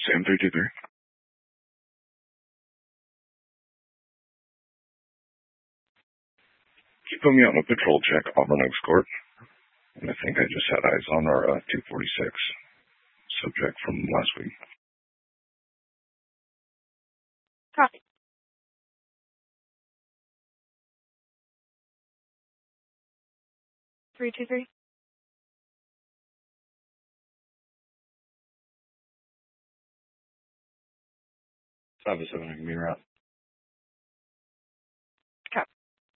Sam 323. He put me on a patrol check, Auburn Oaks Court. And I think I just had eyes on our 246 subject from last week. Copy. Three, two, three. 507, I can be around. Copy.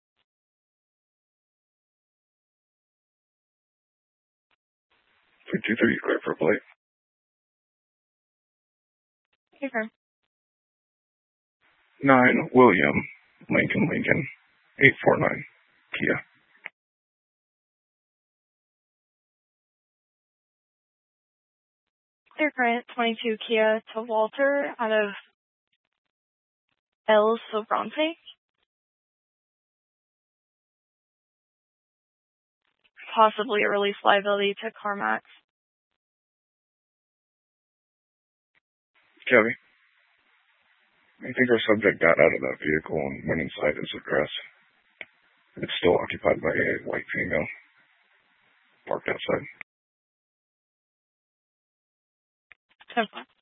323, clear for plate. Confirm. 9, William, Lincoln, 849, Kia. Clear current 22 Kia to Walter out of El Sobrante. Possibly a release liability to CarMax. Kevin, I think our subject got out of that vehicle and went inside his address. It's still occupied by a white female, parked outside. 10-4.